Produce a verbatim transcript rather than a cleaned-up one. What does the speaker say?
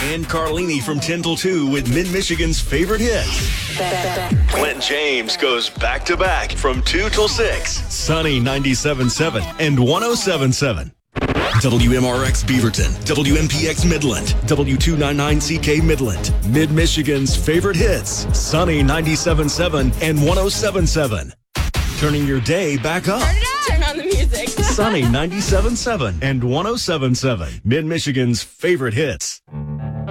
and Carlini from ten till two with Mid-Michigan's favorite hits. Clint James goes back-to-back from two till six. Sunny ninety-seven point seven and one oh seven point seven. W M R X Beaverton, W M P X Midland, W two ninety-nine C K Midland. Mid-Michigan's favorite hits. Sunny ninety-seven point seven and one oh seven point seven. Turning your day back up. Turn it up. Turn on the music. Sunny ninety-seven point seven and one oh seven point seven. Mid-Michigan's favorite hits.